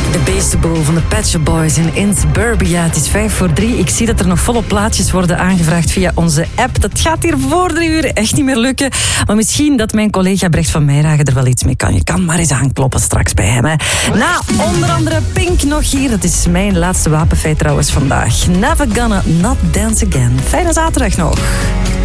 De Beastie Boel van de Pet Shop Boys in Suburbia. Het is 2:55. Ik zie dat er nog volop plaatjes worden aangevraagd via onze app. Dat gaat hier voor 3 uur echt niet meer lukken. Maar misschien dat mijn collega Brecht van Meijragen er wel iets mee kan. Je kan maar eens aankloppen straks bij hem. Hè. Nou, onder andere Pink nog hier. Dat is mijn laatste wapenfeit trouwens vandaag. Never Gonna Not Dance Again. Fijne zaterdag nog.